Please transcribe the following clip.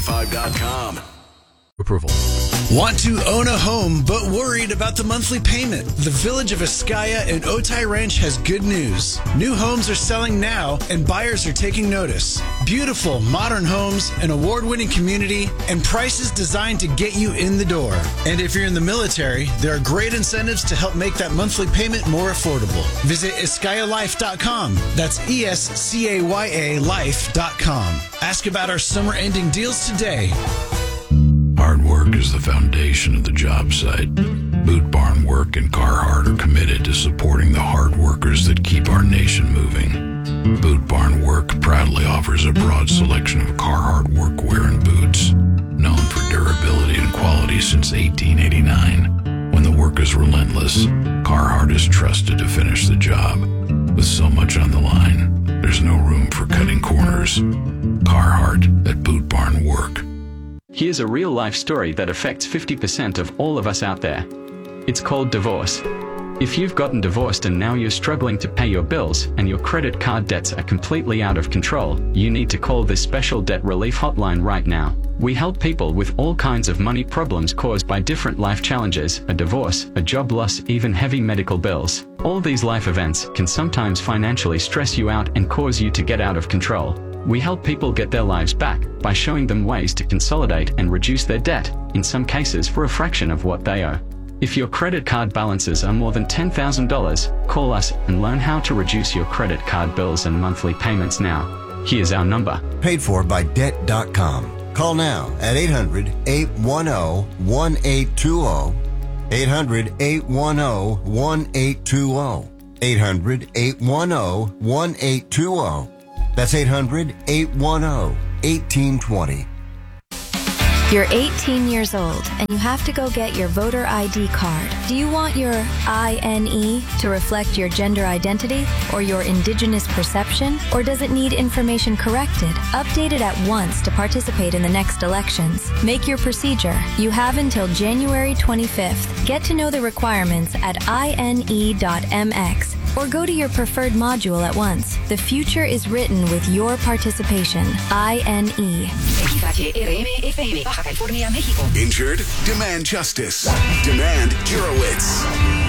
Q105.com. Approval. Want to own a home but worried about the monthly payment? The Village of Escaya and Otay Ranch has good news. New homes are selling now and buyers are taking notice. Beautiful, modern homes, an award-winning community, and prices designed to get you in the door. And if you're in the military, there are great incentives to help make that monthly payment more affordable. Visit EscayaLife.com. That's ESCAYA Life.com. Ask about our summer-ending deals today. Hard work is the foundation of the job site. Boot Barn Work and Carhartt are committed to supporting the hard workers that keep our nation moving. Boot Barn Work proudly offers a broad selection of Carhartt workwear and boots, known for durability and quality since 1889. When the work is relentless, Carhartt is trusted to finish the job. With so much on the line, there's no room for cutting corners. Carhartt at Boot Barn Work. Here's a real-life story that affects 50% of all of us out there. It's called divorce. If you've gotten divorced and now you're struggling to pay your bills and your credit card debts are completely out of control, you need to call this special debt relief hotline right now. We help people with all kinds of money problems caused by different life challenges, a divorce, a job loss, even heavy medical bills. All these life events can sometimes financially stress you out and cause you to get out of control. We help people get their lives back by showing them ways to consolidate and reduce their debt, in some cases for a fraction of what they owe. If your credit card balances are more than $10,000, call us and learn how to reduce your credit card bills and monthly payments now. Here's our number. Paid for by Debt.com. Call now at 800-810-1820. 800-810-1820. 800-810-1820. That's 800-810-1820. You're 18 years old and you have to go get your voter ID card. Do you want your INE to reflect your gender identity or your indigenous perception? Or does it need information corrected? Update it at once to participate in the next elections. Make your procedure. You have until January 25th. Get to know the requirements at INE.mx. Or go to your preferred module at once. The future is written with your participation. INE. Injured? Demand justice. Demand Jurowitz.